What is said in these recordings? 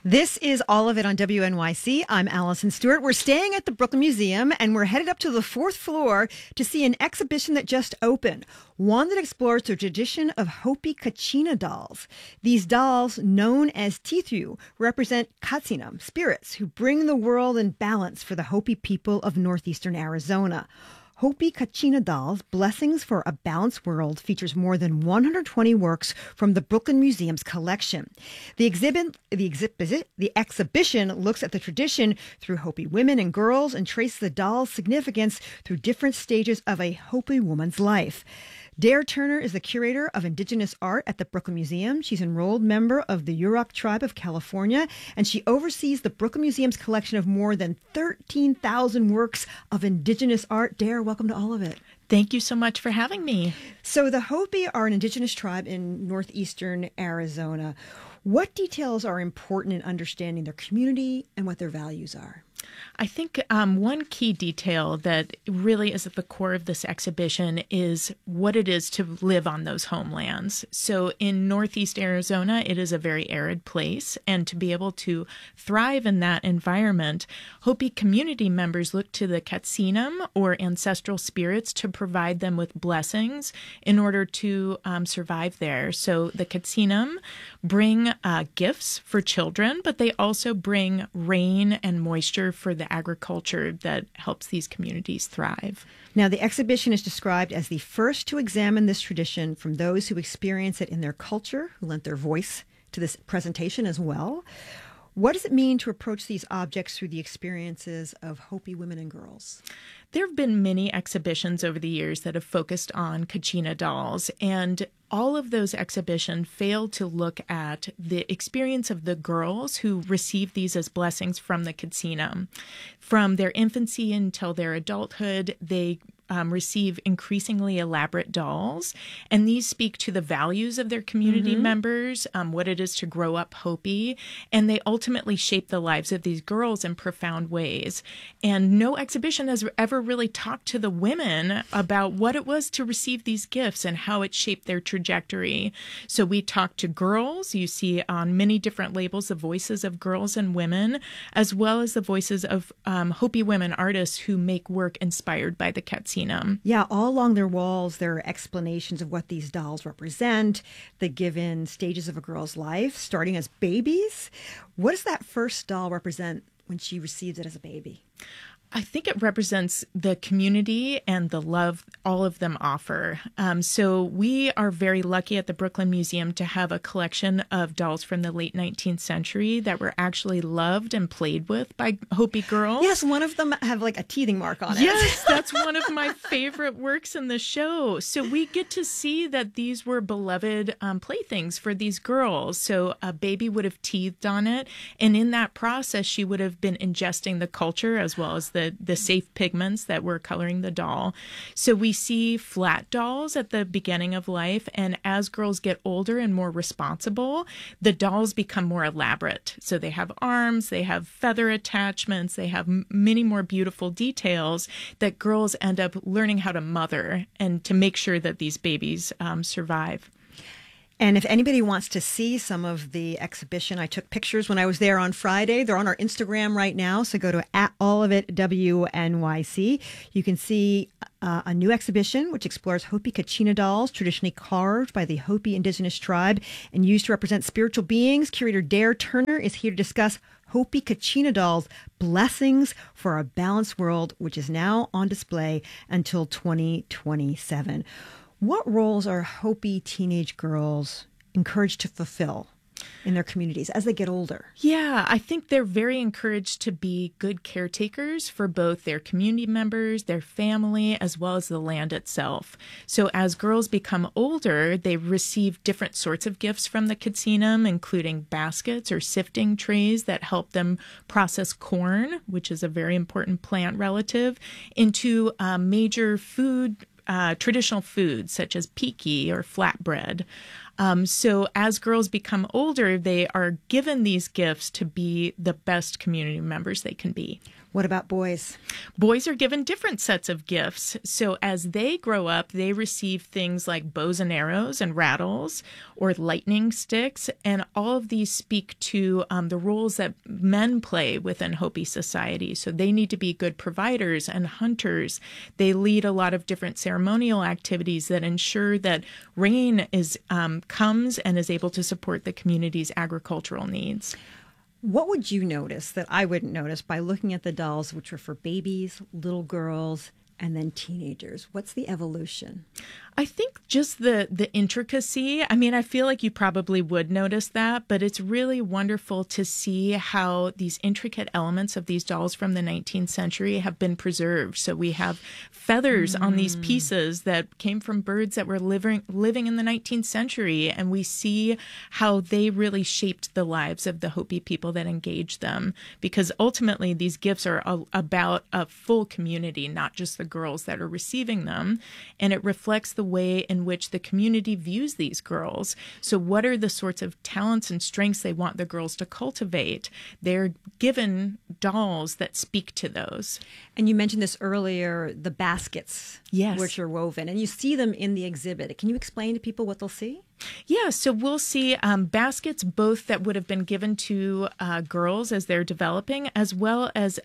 This is All of It on WNYC. I'm Allison Stewart. We're staying at the Brooklyn Museum, and we're headed up to the fourth floor to see an exhibition that just opened, one that explores the tradition of Hopi Kachina dolls. These dolls, known as Tithyu, represent Katsinam, spirits who bring the world in balance for the Hopi people of northeastern Arizona. Hopi Kachina Dolls, Blessings for a Balanced World, features more than 120 works from the Brooklyn Museum's collection. The exhibition looks at the tradition through Hopi women and girls and traces the doll's significance through different stages of a Hopi woman's life. Dare Turner is the curator of Indigenous art at the Brooklyn Museum. She's an enrolled member of the Yurok tribe of California, and she oversees the Brooklyn Museum's collection of more than 13,000 works of Indigenous art. Dare, welcome to All of It. Thank you so much for having me. So the Hopi are an indigenous tribe in northeastern Arizona. What details are important in understanding their community and what their values are? I think one key detail that really is at the core of this exhibition is what it is to live on those homelands. So in Northeast Arizona, it is a very arid place, and to be able to thrive in that environment, Hopi community members look to the Katsinam, or ancestral spirits, to provide them with blessings in order to survive there. So the Katsinam bring gifts for children, but they also bring rain and moisture for the agriculture that helps these communities thrive. Now, the exhibition is described as the first to examine this tradition from those who experience it in their culture, who lent their voice to this presentation as well. What does it mean to approach these objects through the experiences of Hopi women and girls? There have been many exhibitions over the years that have focused on Kachina dolls, and all of those exhibitions failed to look at the experience of the girls who received these as blessings from the Katsinam. From their infancy until their adulthood, they receive increasingly elaborate dolls, and these speak to the values of their community members, what it is to grow up Hopi, and they ultimately shape the lives of these girls in profound ways. And no exhibition has ever really talked to the women about what it was to receive these gifts and how it shaped their trajectory. So we talked to girls. You see on many different labels the voices of girls and women, as well as the voices of Hopi women artists who make work inspired by the Katsinam. Yeah, all along their walls, there are explanations of what these dolls represent, the given stages of a girl's life, starting as babies. What does that first doll represent when she receives it as a baby? I think it represents the community and the love all of them offer. So we are very lucky at the Brooklyn Museum to have a collection of dolls from the late 19th century that were actually loved and played with by Hopi girls. Yes, one of them have like a teething mark on it. Yes, that's one of my favorite works in the show. So we get to see that these were beloved playthings for these girls. So a baby would have teethed on it, and in that process, she would have been ingesting the culture as well as the safe pigments that were coloring the doll. So we see flat dolls at the beginning of life, and as girls get older and more responsible, the dolls become more elaborate. So they have arms, they have feather attachments, they have many more beautiful details that girls end up learning how to mother and to make sure that these babies survive. And if anybody wants to see some of the exhibition, I took pictures when I was there on Friday. They're on our Instagram right now, so go to @allofitwnyc. You can see a new exhibition which explores Hopi Kachina dolls, traditionally carved by the Hopi indigenous tribe and used to represent spiritual beings. Curator Dare Turner is here to discuss Hopi Kachina dolls, Blessings for a Balanced World, which is now on display until 2027. What roles are Hopi teenage girls encouraged to fulfill in their communities as they get older? Yeah, I think they're very encouraged to be good caretakers for both their community members, their family, as well as the land itself. So as girls become older, they receive different sorts of gifts from the Katsinam, including baskets or sifting trays that help them process corn, which is a very important plant relative, into major traditional foods such as piki or flatbread. So as girls become older, they are given these gifts to be the best community members they can be. What about boys? Boys are given different sets of gifts. So as they grow up, they receive things like bows and arrows and rattles or lightning sticks. And all of these speak to the roles that men play within Hopi society. So they need to be good providers and hunters. They lead a lot of different ceremonial activities that ensure that rain comes and is able to support the community's agricultural needs. What would you notice that I wouldn't notice by looking at the dolls, which were for babies, little girls, and then teenagers? What's the evolution? I think just the intricacy. I mean, I feel like you probably would notice that, but it's really wonderful to see how these intricate elements of these dolls from the 19th century have been preserved. So we have feathers on these pieces that came from birds that were living in the 19th century, and we see how they really shaped the lives of the Hopi people that engaged them, because ultimately these gifts are about a full community, not just the girls that are receiving them, and it reflects the way in which the community views these girls. So what are the sorts of talents and strengths they want the girls to cultivate? They're given dolls that speak to those. And you mentioned this earlier, the baskets, yes, which are woven, and you see them in the exhibit. Can you explain to people what they'll see? Yeah, so we'll see baskets both that would have been given to girls as they're developing, as well as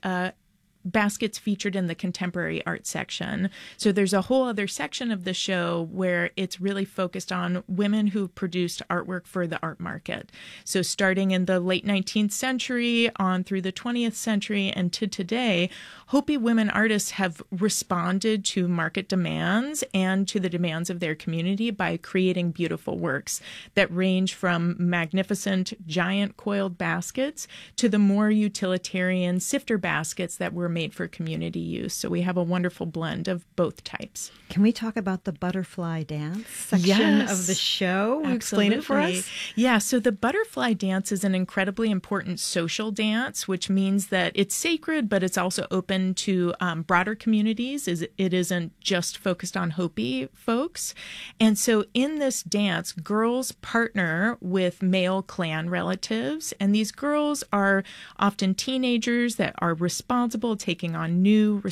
baskets featured in the contemporary art section. So there's a whole other section of the show where it's really focused on women who produced artwork for the art market. So starting in the late 19th century on through the 20th century and to today, Hopi women artists have responded to market demands and to the demands of their community by creating beautiful works that range from magnificent giant coiled baskets to the more utilitarian sifter baskets that were made for community use. So we have a wonderful blend of both types. Can we talk about the butterfly dance section of the show? Will you explain it for us? Yeah, so the butterfly dance is an incredibly important social dance, which means that it's sacred, but it's also open to broader communities. It isn't just focused on Hopi folks. And so in this dance, girls partner with male clan relatives, and these girls are often teenagers that are responsible, taking on new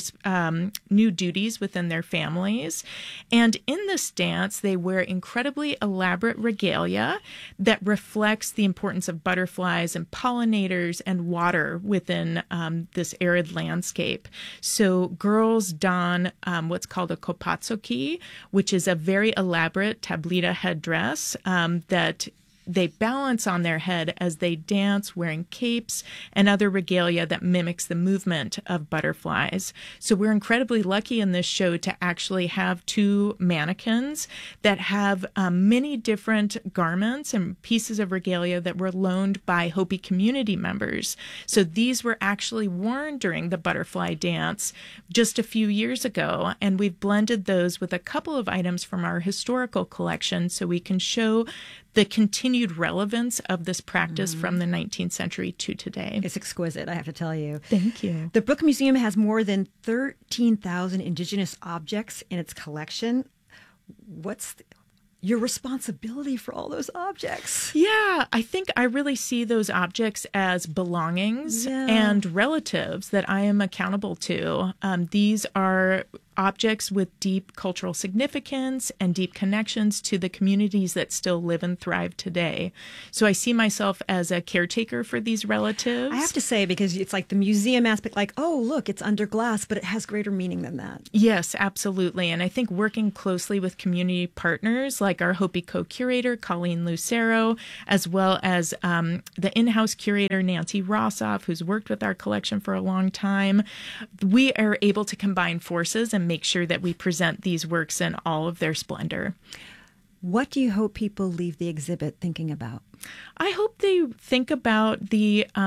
duties within their families. And in this dance, they wear incredibly elaborate regalia that reflects the importance of butterflies and pollinators and water within this arid landscape. So girls don what's called a kopatsoki, which is a very elaborate tablita headdress that they balance on their head as they dance, wearing capes and other regalia that mimics the movement of butterflies. So we're incredibly lucky in this show to actually have two mannequins that have many different garments and pieces of regalia that were loaned by Hopi community members. So these were actually worn during the butterfly dance just a few years ago, and we've blended those with a couple of items from our historical collection so we can show the continued relevance of this practice from the 19th century to today. It's exquisite, I have to tell you. Thank you. The Brooklyn Museum has more than 13,000 indigenous objects in its collection. What's your responsibility for all those objects? Yeah, I think I really see those objects as belongings and relatives that I am accountable to. These are objects with deep cultural significance and deep connections to the communities that still live and thrive today. So I see myself as a caretaker for these relatives. I have to say, because it's like the museum aspect, like, oh, look, it's under glass, but it has greater meaning than that. Yes, absolutely. And I think working closely with community partners like our Hopi co-curator, Colleen Lucero, as well as the in-house curator, Nancy Rossoff, who's worked with our collection for a long time, we are able to combine forces and make sure that we present these works in all of their splendor. What do you hope people leave the exhibit thinking about? I hope they think about the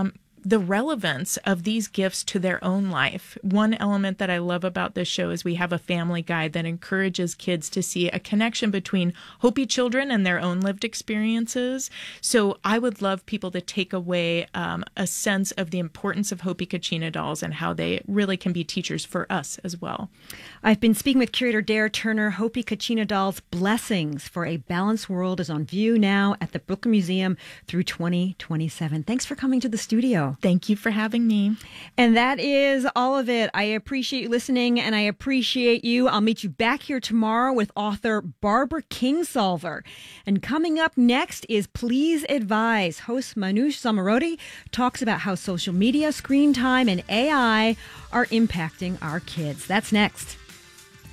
the relevance of these gifts to their own life. One element that I love about this show is we have a family guide that encourages kids to see a connection between Hopi children and their own lived experiences. So I would love people to take away a sense of the importance of Hopi Kachina dolls and how they really can be teachers for us as well. I've been speaking with curator Dare Turner. Hopi Kachina dolls Blessings for a Balanced World is on view now at the Brooklyn Museum through 2027. Thanks for coming to the studio. Thank you for having me. And that is all of it. I appreciate you listening, and I appreciate you. I'll meet you back here tomorrow with author Barbara Kingsolver. And coming up next is Please Advise. Host Manoush Zomorodi talks about how social media, screen time, and AI are impacting our kids. That's next.